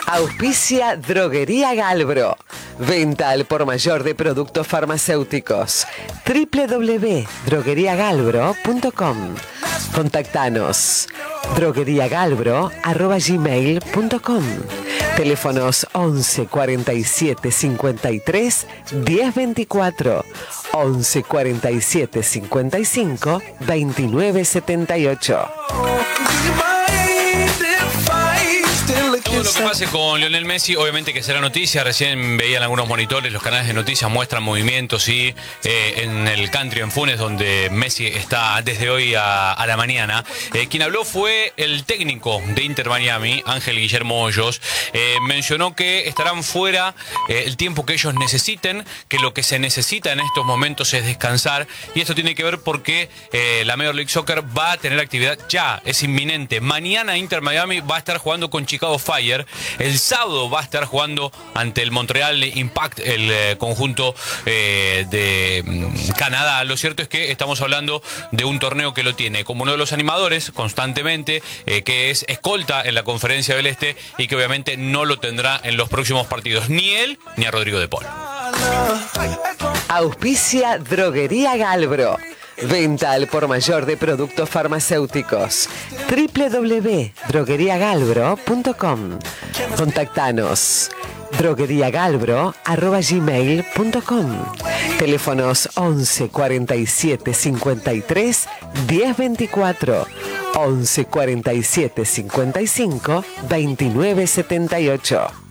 Auspicia Droguería Galbro. Venta al por mayor de productos farmacéuticos. www.drogueriagalbro.com. Contactanos. drogueriagalbro@gmail.com. Teléfonos 11 47 53 10 24, 11 47 55 29 78. Todo lo que pase con Lionel Messi, obviamente que será noticia. Recién veían algunos monitores, los canales de noticias muestran movimientos y en el country en Funes, donde Messi está desde hoy a la mañana. Quien habló fue el técnico de Inter Miami, Ángel Guillermo Hoyos. Mencionó que estarán fuera el tiempo que ellos necesiten, que lo que se necesita en estos momentos es descansar. Y esto tiene que ver porque la Major League Soccer va a tener actividad ya, es inminente. Mañana Inter Miami va a estar jugando con Chicago Fire. El sábado va a estar jugando ante el Montreal Impact, el conjunto de Canadá. Lo cierto es que estamos hablando de un torneo que lo tiene como uno de los animadores constantemente, que es escolta en la Conferencia del Este y que obviamente no lo tendrá en los próximos partidos, ni él ni a Rodrigo de Paul. Auspicia Droguería Galbro. Venta al por mayor de productos farmacéuticos. www.drogueriagalbro.com. Contactanos. drogueriagalbro@gmail.com. Teléfonos 11 47 53 10 24, 11 47 55 29 78.